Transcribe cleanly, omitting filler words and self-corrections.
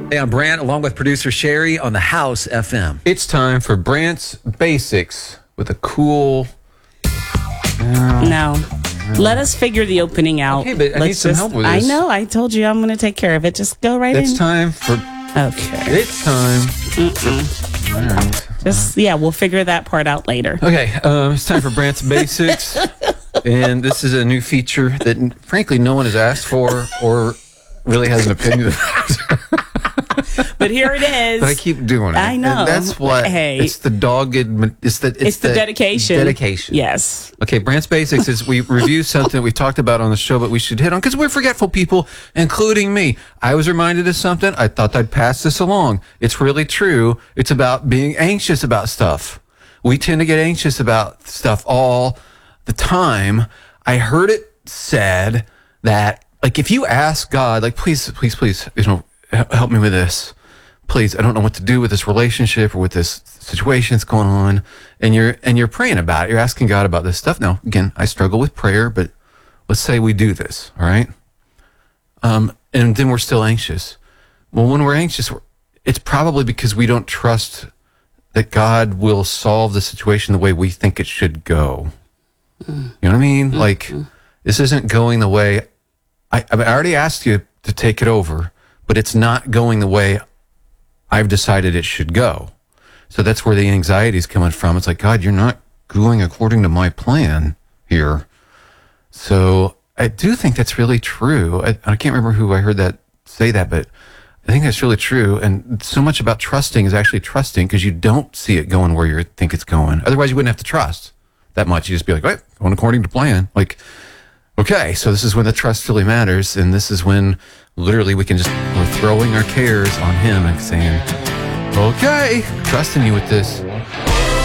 Hey, I'm Brant, along with producer Sherry on the House FM. It's time for Brant's Basics with a cool... No. Let us figure the opening out. Okay, but I need some help with this. I know. I told you I'm going to take care of it. Just go right in. It's time for... Okay. It's time. All right. We'll figure that part out later. Okay, it's time for Brant's Basics. And this is a new feature that, frankly, no one has asked for or really has an opinion about. But here it is. But I keep doing it. I know. And that's what. Hey. It's the dogged. It's the dedication. Dedication. Yes. Okay, Brant's Basics is we review something we talked about on the show, but we should hit on because we're forgetful people, including me. I was reminded of something. I thought I'd pass this along. It's really true. It's about being anxious about stuff. We tend to get anxious about stuff all the time. I heard it said that, like, if you ask God, like, please, help me with this. Please, I don't know what to do with this relationship or with this situation that's going on. And you're praying about it. You're asking God about this stuff. Now, again, I struggle with prayer, but let's say we do this, all right? And then we're still anxious. Well, when we're anxious, it's probably because we don't trust that God will solve the situation the way we think it should go. You know what I mean? Like, this isn't going the way... I already asked you to take it over, but it's not going the way I've decided it should go. So that's where the anxiety is coming from. It's like, God, you're not going according to my plan here. So I do think that's really true. I can't remember who I heard that say that, but I think that's really true. And so much about trusting is actually trusting because you don't see it going where you think it's going. Otherwise, you wouldn't have to trust that much. You just be like, right, going according to plan. Like, okay, so this is when the trust really matters, and this is when literally we're throwing our cares on him and saying, okay, trusting you with this.